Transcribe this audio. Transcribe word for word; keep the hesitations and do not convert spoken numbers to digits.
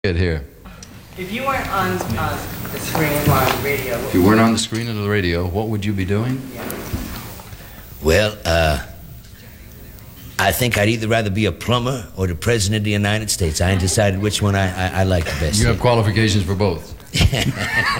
Get here. If you weren't on uh, the screen or on radio, If you weren't on the screen or the radio, what would you be doing? Well, uh, I think I'd either rather be a plumber or the president of the United States. I ain't decided which one I, I, I like the best. You have qualifications for both.